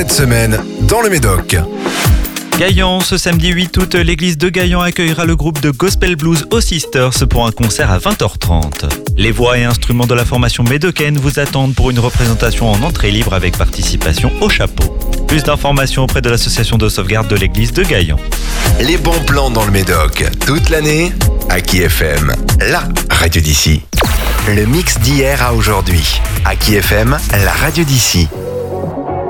cette semaine dans le Médoc. Gaillan, ce samedi 8 août, l'église de Gaillan accueillera le groupe de Gospel Blues aux Sisters pour un concert à 20h30. Les voix et instruments de la formation médocaine vous attendent pour une représentation en entrée libre avec participation au chapeau. Plus d'informations auprès de l'association de sauvegarde de l'église de Gaillan. Les bons plans dans le Médoc, toute l'année, Aki FM, la radio d'ici. Le mix d'hier à aujourd'hui, Aki FM, la radio d'ici.